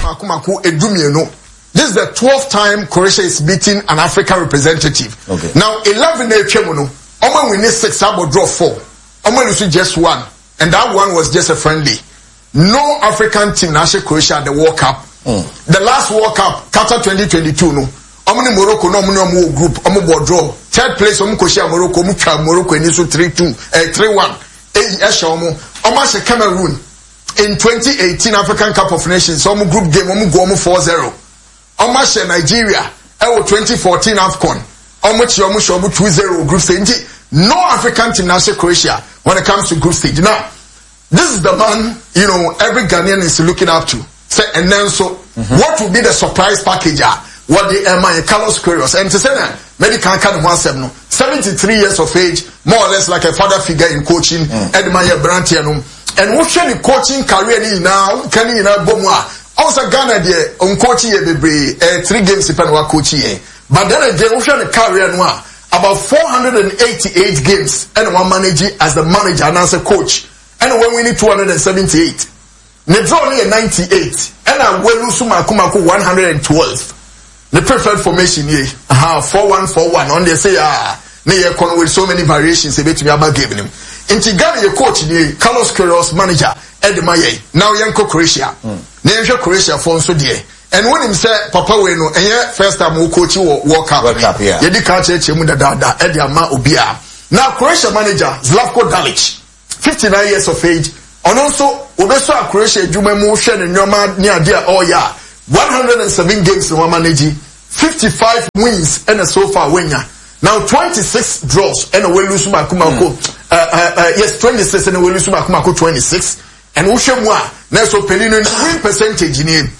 Makumaku Edumieno. This is the 12th time Croatia is beating an African representative. Okay. Now 11 Chemono, Oman winning 6, Abo draw 4. Oman lose just 1, and that one was just a friendly. No African team national Croatia at the World Cup. The last World Cup, Qatar 2022 no. Omni Morocco no omni group, omo draw. Third place omo Croatia Morocco, Morocco ni so 3-2, 3-1. Esha omo Cameroon in 2018 African Cup of Nations, omo group game omo go omo 4-0. Omo Nigeria, 2014 AFCON. Omo 2-0 group stage. No African team national Croatia when it comes to group stage. Now, this is the man, every Ghanaian is looking up to. Say, and then what will be the surprise package? What the Carlos Queiroz, and to say that, medical kind of 73 years of age, more or less like a father figure in coaching, Edmaya Brantianum. And what should the coaching career now? Can you Bomwa? Also, Ghana, on coaching 3 games if I coaching. But then again, what should the career noir? About 488 games, and one manager as the manager and as a coach. And when we need 278. Nedro only 98. And I will lose Makumaku 112. The preferred formation here. 4-1-4-1. On they say, with so many variations, they bet me about giving him. In Tigani, your coach, Carlos Queiroz, manager, Edemaye. Now, Yanko Croatia. Name Croatia for so dear. And when him say, Papa Weno, and yeah, first time we coach you World Cup. Yeah. You did catch Chemuda Dada, Ediama Ubia. Now, Croatia manager, Zlatko Dalic. 59 years of age, and also Obeso Croatia Juma Motion and Yoma near dear 107 games in one manage, 55 wins and a so far winner. Now 26 draws and a well lose Makumako. Yes, 26 and a well lose Makumako 26. And Ushemwa, Neso Pelino win percentage in him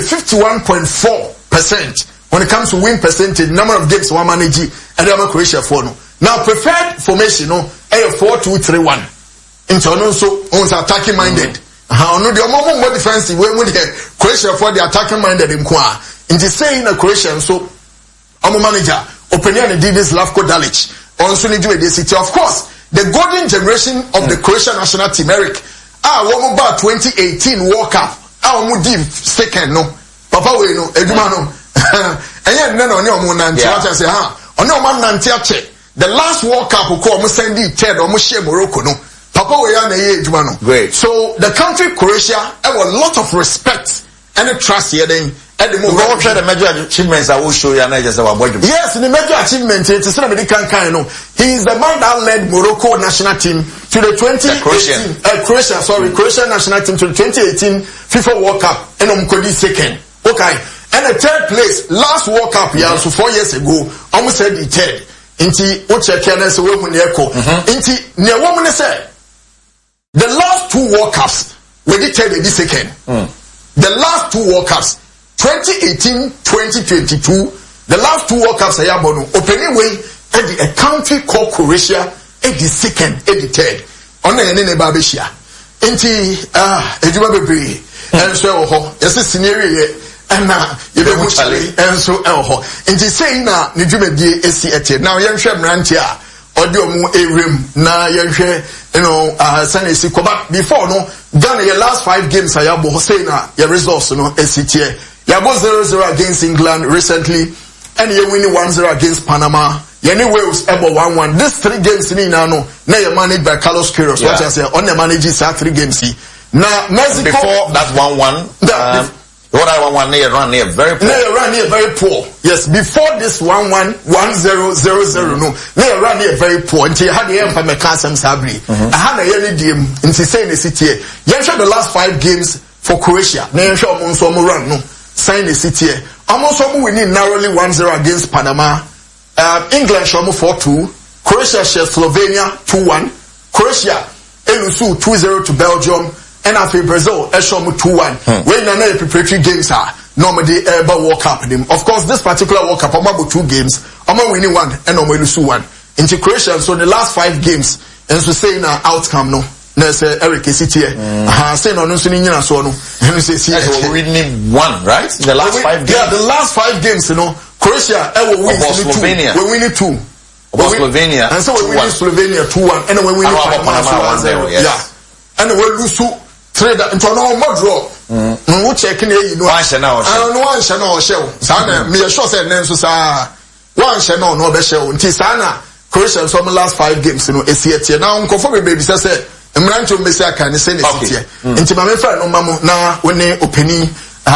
51.4% when it comes to win percentage, number of games one manage and the Croatia for no. Now preferred formation no 4-2-3-1. Into also attacking minded. How no the more defensive way with the Croatia for the attacking minded in Kwa. Into saying a Croatian so manager opinion did this Zlatko Dalic also need to the city. Of course, the golden generation of the Croatian national team, Eric. What about 2018 World Cup? Div second no. Papa we no Edumano. And yet no say the last World Cup who call Musendi Ted or Mushe Morocco no. Great. So the country Croatia have a lot of respect and trust here then at the moment. The major achievements I will show you. Yes, the major achievement he is the man that led Morocco national team to the 2018 Croatia national team to the 2018 FIFA World Cup and Omkodi second. Okay. And the third place last World Cup so 4 years ago almost said the third. Inti Ochekiana so we echo. Inti ne woman said the last 2 World Cups we did tell the second. The last 2 World Cups 2018 2022 the last 2 World Cups I abono opening way at a country called Croatia at the second at the third on the neba beshia inti ejuma bebre and so yes scenario and now you be muchally and so inti say na ne dwumadie esi ete now yenhwe mrantia audio mu ewrem na yenhwe Sanesi Koba before no Ghana your last 5 games ayabo say na your results no esitie yabo 0-0 against England recently and you winning 1-0 against Panama Yenny Wales ebo 1-1 this 3 games ni na no na you managed by Carlos Queiroz what I say on the manages 3 games now Mexico before that 1-1 what I want near run near very poor. Very poor. Yes, before this 1-1, 1-0-0-0 no. Near run near very poor. Until had the empire Mekasam Sabri. I had a yearly game into saying the city. You the last 5 games for Croatia. Now show Monso run no. Sign the city. Almost winning narrowly 1-0 against Panama. England show 4-2. Croatia shares Slovenia 2-1. Croatia Elusu 2-0 to Belgium. And after Brazil, Eshomu 2-1. When the preparatory games are normally ever World Cup. Of course, this particular World Cup, I'm about 2 games. I'm winning 1 and I'm lose 1. Into Croatia, so the last 5 games, and so say now outcome no. There's Eric City. Say no, so no. And say we're winning 1, right? The last 5 games. Yeah, the last 5 games, Croatia ever win 2. We're winning 2. Slovenia. And so we're winning Slovenia 2-1, and then we're winning Panama 1-0. Yeah. And we lose 2. Trade into no more draw. check in you know one channel no one channel show sana me sure say nem so sa one channel no be show nti sana Croatia so last 5 games you know esietie now nkofo be baby say Mrancho mbesi aka ne se ne sitie nti ma me fra no mamo na woni openi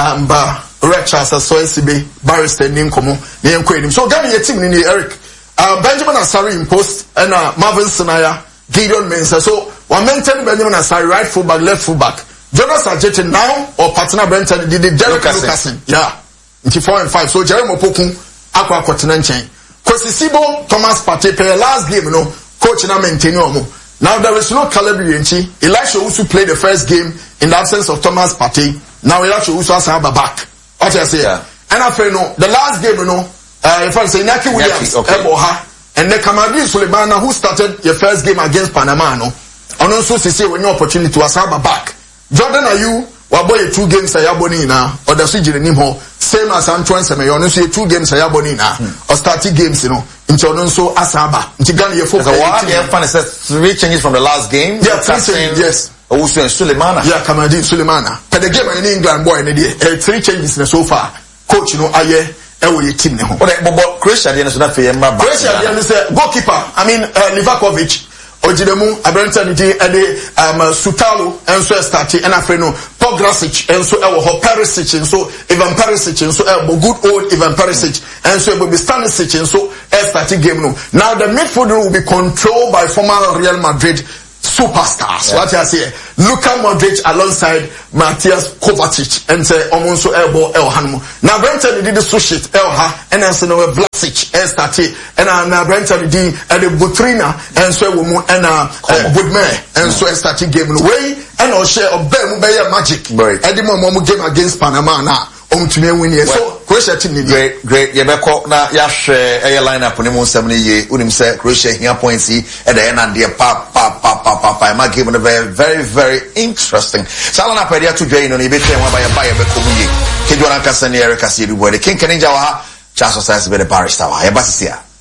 ba Richards so esibe barrister ni nkomo ne enko enim so Ghana ye team ni Eric Benjamin Asari in post and Marvin Sinaya Gideon Mensah so one maintain Benjamin Asari right full back left full back Jonas Ajete now or partner Brenton did Derek Lucasen yeah nti 4 and 5 so Jeremy Opoku akwa akotena nchen Kosisibo Thomas Partey play last game no coach na maintain omo. Now there is no Calabria. Elisha Owusu played the first game in the absence of Thomas Partey. Now Elisha Owusu has have a back. What I say? Yeah. And after no, the last game, you know, if I say Naki Williams, Eboha, and the Kamadi Sulemana who started the first game against Panama, no, and also to say when no opportunity to have a back. Jordan, are you? What boy 2 games I aboni na or the Sijin Nimo, same as Antoine Semeyon, you 2 games I aboni na or starting games, you know, in Chononso Asaba, Tigani your focus. Fun says 3 changes from the last game. Yeah, 3 changes, yes. Owusu and Sulemana. Yeah, Kamadi Sulemana. But the game in England boy, 3 changes so far. Coach, you know, aye, your team. But Croatia, the national fair, Croatia, the goalkeeper, I mean, Livakovic. Ojidemu Abrentanity ede Sutalo enso start and afreno Pograsic enso ewo Perisic enso Ivan Perisic enso good old Ivan Perisic enso will be Stanisic enso starting game no. Now the midfield will be controlled by former Real Madrid superstars. Yeah. What I say, Luka Modric alongside Matthias Kovacic and say almost elbow El Hanmo. Now Brenton did the sushit Elha and then say no Vlasic started and now Brenton did the Butrina and so and Woodmere and so starting game way and our share of them by magic. Right. And the moment game against Panama now. So Croatia team great yebeko na ya hwe line up ne mo nsam ne ye unim say Croatia here points e the end and the pa ma game very interesting sala na pedia to join no e be twen wa ba ye be ko mu ye kedwa na kasa ne Eric Asiedu boy the king ninja wa ha cha society be the parish tower ye ba sisia